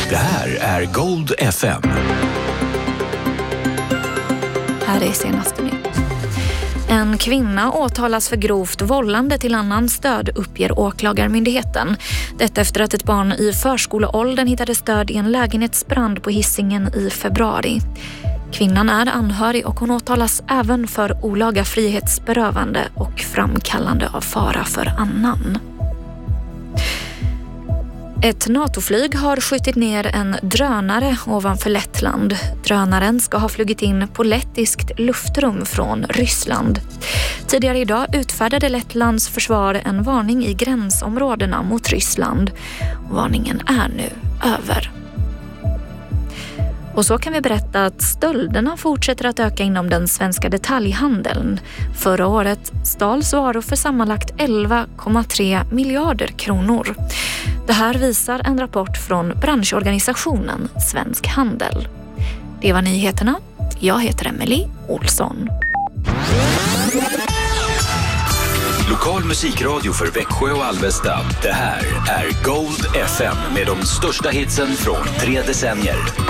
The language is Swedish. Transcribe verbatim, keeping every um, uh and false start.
Det här är Gold F M. Här är senaste nytt. En kvinna åtalas för grovt vållande till annans död, uppger åklagarmyndigheten. Detta efter att ett barn i förskoleåldern hittade stöd i en lägenhetsbrand på Hisingen i februari. Kvinnan är anhörig och hon åtalas även för olaga frihetsberövande och framkallande av fara för annan. Ett NATO-flyg har skjutit ner en drönare ovanför Lettland. Drönaren ska ha flugit in på lettiskt luftrum från Ryssland. Tidigare idag utfärdade Lettlands försvar en varning i gränsområdena mot Ryssland. Varningen är nu över. Och så kan vi berätta att stölderna fortsätter att öka inom den svenska detaljhandeln. Förra året stals varor för sammanlagt elva komma tre miljarder kronor. Det här visar en rapport från branschorganisationen Svensk Handel. Det var nyheterna. Jag heter Emily Olsson. Lokal musikradio för Växjö och Alvesta. Det här är Gold F M med de största hitsen från tre decennier.